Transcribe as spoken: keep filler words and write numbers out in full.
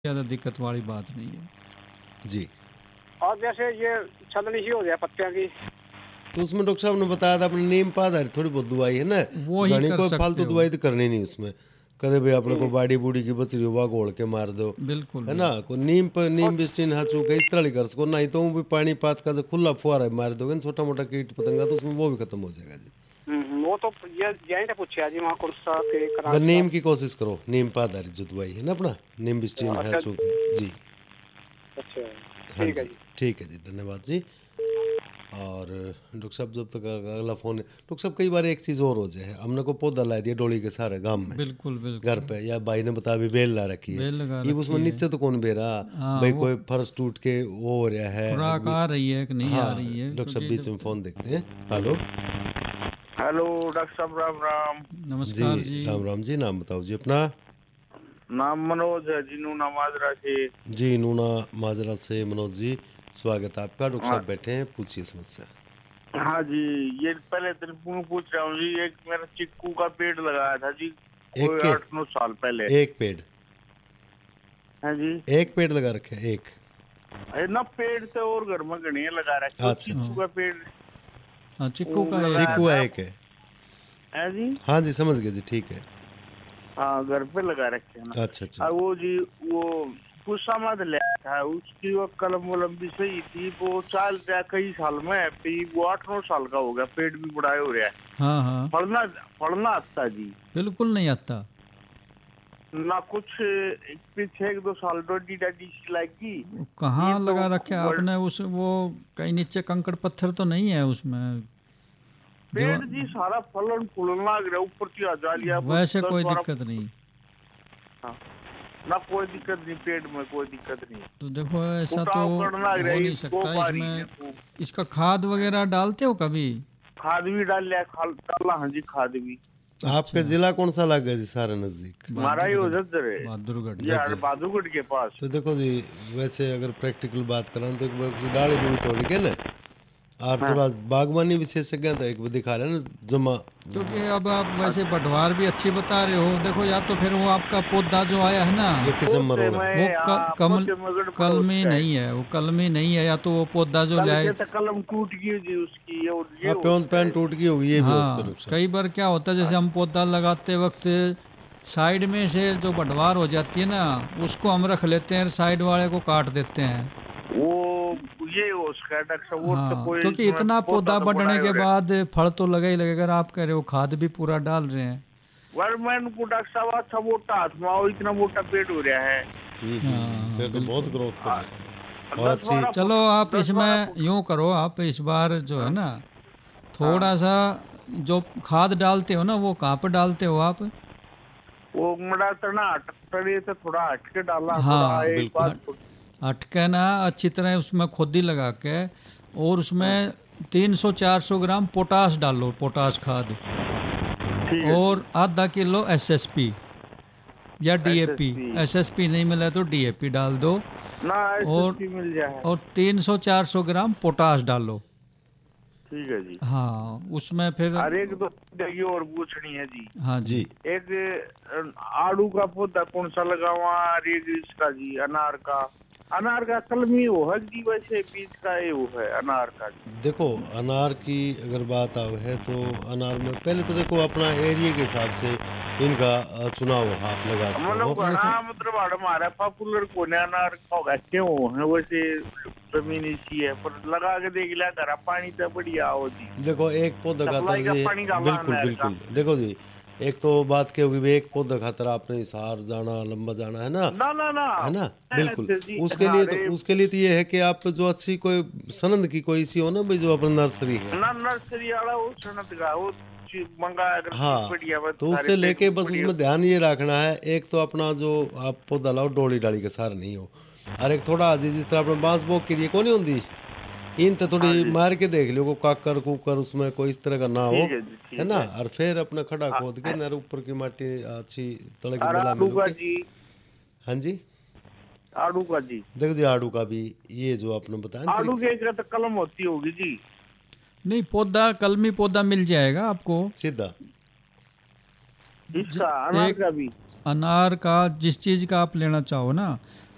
ज़्यादा दिक्कत वाली बात नहीं है जी। और जैसे ये छलनी सी हो जाए पत्तियां की, तो उसमें डॉक्टर साहब ने बताया था अपने नीम पा आधारित थोड़ी बहुत दवाई है ना, वो ही घनी कर कोई सकते फालतू हो। दवाई तो करनी नहीं उसमें। कदे भाई अपने को बाड़ी बूढ़ी की बचरी हुआ घोल के मार दो, बिल्कुल है ना, बिल्कुल। को नीम पर नीम बिस्टिन हाथ सूखे इस तरह कर सको, नहीं तो वो भी पानी पात का जो खुला फुहारा मार दोगे ना छोटा मोटा कीट पतंगा, तो उसमें वो भी खत्म हो जाएगा जी। हम्म, वो तो ये यही तो पूछा जी वहाँ कुर्सा के बस कराची नीम का। की कोशिश करो, नीम पा आधारित जो दवाई है ना अपना, नीम बिस्टिन अच्छा हाथ सूखे जी। अच्छा, हाँ ठीक है जी, जी। ठीक है जी, धन्यवाद जी। और डॉक्टर साहब जब तक अगला फ़ोन है, डॉक्टर साहब कई बार एक चीज़ और हो जाए, हमने को पौधा ला दिया डोली के सारे गांव में, बिल्कुल घर बिल्कुल। पे, या भाई ने बताया भी बेल ला रखी है, बेल लगा ये उसमें रखी है। नीचे तो कौन बेरा, हाँ, भाई वो कोई फर्श टूट के वो हो रहा है खुराक अभी। आ रही है कि नहीं आ हाँ रही है, डॉक्टर साहब क्योंकि बीच जब में तक। फ़ोन देखते हैं। हेलो हेलो डॉक्टर साहब, राम राम। जी, नमस्कार जी। राम राम जी, नाम बताओ जी अपना। नाम मनोज है जी, नूना माजरा से। जी, नूना माजरा से मनोज जी, स्वागत है आपका। डॉक्टर हाँ साहब बैठे हैं, पूछिए समस्या। हाँ जी, ये पहले टेलीफोन पूछ रहा हूँ जी, एक मेरा चिक्कू का पेड़ लगाया था जी, एक कोई के आठ नौ साल पहले। एक पेड़ है जी। एक पेड़ लगा रखे है एक। अरे ना, पेड़ से और घर में गणिया लगा रखे, वो अच्छा चिक्कू अच्छा, का पेड़ हाँ, चिक्कू वो का एक लगाया चीकू था। है एक है। है जी। हाँ जी समझ गए जी, ठीक है। हाँ, घर पे लगा रखे हैं ना। अच्छा अच्छा। और वो जी, वो पुस्सा मत ले था, उसकी वो कलम वलम भी सही थी, वो चाल रहा कई साल में, फिर वो आठ नौ साल का हो गया, पेड़ भी बड़ा हो रहा है। हाँ हाँ, फलना फलना आता जी बिल्कुल नहीं आता। ना कुछ, एक पीछे एक दो साल डोडी डाडी सी लगी। वो कहाँ ये तो लगा रखे वर्ल्ड आपने उस, वो कहीं नीचे कंकड़ पत्थर तो नहीं है उसमें जो। पेड़ जी सारा फलन फूलन लग रहा, ऊपर की आ जालिया वो वैसे दस कोई बारह दिक्कत नहीं। हाँ, ना कोई दिक्कत नहीं, पेड़ में कोई दिक्कत नहीं। तो देखो ऐसा तो उठाव करना हो रही नहीं दो सकता बारी इसमें। है खूब। इसका खाद वगैरह डालते हो कभी? खाद भी डाल लिया, खाल डाला हाँ जी, खाद भी। आपका जिला कौन सा लगा जी, सारा नजदीक? हमारा ही हो बहादुरगढ़। जर है बहादुरगढ़। जी, यार, जी। बहादुरगढ़ के पास। तो देखो जी, वैसे अगर प्रैक्टिकल बात करें तो एक बार डाली डूली तोड़ के ना, और हाँ थोड़ा बागवानी विशेषज्ञ तो एक बार दिखा लेना जमा। क्योंकि अब आप वैसे बढ़वार भी अच्छी बता रहे हो। देखो, या तो फिर वो आपका पौधा जो आया है ना, ये किस्म पोते मरोड़ा है। वो में क, हाँ, कमल पोते में गड़बड़ हो कलमी सकता है। नहीं है, वो कलमी नहीं है, या तो वो पौधा जो कल लाए। के तो कलम टूट गई जी उसकी, और ये हाँ हो प्योन सकता पैन है। टूट गई होगी, ये भी हो उसका हाँ, नुकसान। कई बार क्या होता है, जैसे हम पौधा लगाते वक्त साइड में से जो बढ़वार हो जाती है ना, उसको हम रख लेते हैं, साइड वाले को काट देते हैं। वो ये हो उसका डॉक्टर साहब, वो तो हाँ, कोई क्योंकि इसमें इतना पौधा तो बढ़ने बड़ा के हो रहा है। बाद फल तो लगा ही लगेगा। अगर आप कह रहे हो खाद भी पूरा डाल रहे हैं। वर्मैन को डॉक्टर साहब अच्छा मोटा हाथ में आओ, इतना मोटा पेड़ हो रहा है। हम्म, हम्म, हाँ, फिर तो बिल्कुल। बहुत ग्रोथ कर आ, रहे हैं और दस अच्छी। बारह चलो, फुट आप दस बारह इसमें फुट यूं करो, आप इस बार जो है हाँ ना, हाँ। थोड़ा सा जो खाद डालते हो ना, वो कहाँ पर डालते हो आप? वो मड़ा तना हट तड़े से थोड़ा हट के डाला, थोड़ा हाँ, एक बिल्कुल। बार हट हट के ना अच्छी तरह उसमें खोदी लगा के, और उसमें तीन सौ चार सौ ग्राम पोटास डालो, पोटास खाद। ठीक है और आधा किलो एसएसपी या डीएपी। एसएसपी एसएसपी नहीं मिला तो डीएपी डाल दो। ना, और एसएसपी मिल जाए। और तीन सौ चार सौ ग्राम पोटास डालो। ठीक है जी। हाँ, उसमें फिर। और एक दो जगह और पूछनी है जी। हाँ जी। जी, एक अ, आड़ू का पौधा कौन सा लगावा, और एक इसका जी अनार का। अनार का कलमी वो है जी, वैसे बीज का ये वो है अनार का जी। देखो अनार की अगर बात आव है तो अनार में पहले तो देखो अपना एरिया के हिसाब से इनका अ, चुनाव आप लगा सको मतलब हो। घना मतलब हमारा पॉपुलर कोने अनार का होगा, क्यों है वैसे जमीन इसी है, पर लगा के देख लिया करा, पानी तो बढ़िया हो जी। देखो एक पौधा खातर सप्लाई का जी, पानी का बिल्कुल अनार का। बिल्कुल, देखो जी, एक तो बात क्या होगी भी, एक पौधा खातर आपने हिसार जाना लंबा जाना है ना, ना ना ना है ना, बिल्कुल। ऐसे जी, उसके हाँ लिए तो रे, उसके लिए तो ये है कि आप जो अच्छी कोई सनद की कोई सी हो ना भाई, जो अपना नर्सरी है। ना नर्सरी वाला वो सनत का वो चीज मंगाया अगर हाँ, बढ़िया बस तो सारे उससे लेके पेड़ बस बढ़िया। उसमें ध्यान ये रखना है, एक तो अपना जो आप पौधा लाओ डोली डाली के सार नहीं हो, और एक थोड़ा जी जिस तरह अपने बांस बोक के लिए कौन नहीं होती, इन तो हाँ थोड़ी जी, मार के देख लो को काकर कुकर उसमें कोई इस तरह का ना हो, ठीक है जी, है ठीक ना, है। और फिर अपना खड़ा आ- खोद के नर ऊपर की माटी अच्छी तड़े की और मिला आड़ू मिलू का के। जी, हाँ जी, आड़ू का जी, देखो जी आड़ू का भी ये जो आपने बताया ना आड़ू तरीके- के एक तो कलम होती होगी जी। नहीं, पौधा कलमी पौधा मिल जाएगा आपको। सीधा इसका ज- अनार एक का भी। अनार का, जिस चीज़ का आप लेना चाहो ना,